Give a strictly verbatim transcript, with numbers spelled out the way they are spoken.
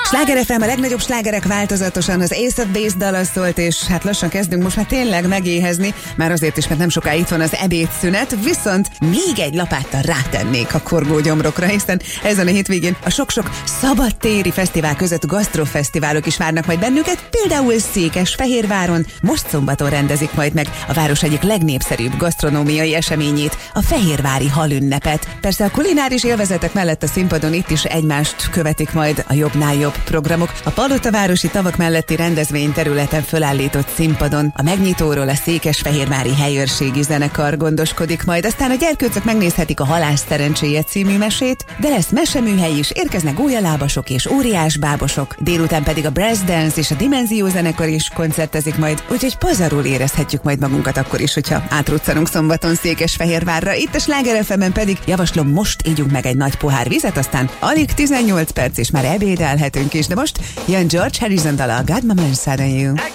Sláger ef em, a legnagyobb slágerek változatosan az Ace of Base dala szólt, és hát lassan kezdünk most már tényleg megéhezni, már azért is, mert nem soká itt van az ebédszünet, viszont még egy lapáttal rátennék a korgógyomrokra, hiszen ezen a hétvégén a sok-sok szabadtéri fesztivál között gasztrofesztiválok is várnak majd bennünket, például Székesfehérváron most szombaton rendezik majd meg a város egyik legnépszerűbb gasztronómiai eseményét, a fehérvári halünnepet. Persze a kulináris élvezetek mellett a színpadon itt is egymást követik majd a jobbnál jobb programok. A Palotavárosi tavak melletti rendezvényterületen fölállított színpadon a megnyitóról a Székesfehérvári helyőrségi zenekar gondoskodik majd, aztán a gyerkőcök megnézhetik a Halász szerencséje című mesét, de lesz meseműhely is, érkeznek gólyalábasok és óriás bábosok, délután pedig a Brass Dance és a Dimenzió zenekar is koncertezik majd, úgyhogy pazarul érezhetjük majd magunkat akkor is, hogyha átruccanunk szombaton Székesfehérvárra. Itt a Sláger ef emen pedig javaslom, most ígyunk meg egy nagy pohár vizet, aztán alig tizennyolc perc és már ebédelhetünk is, de most jön George Harrison dala, Got My Mind Set On You.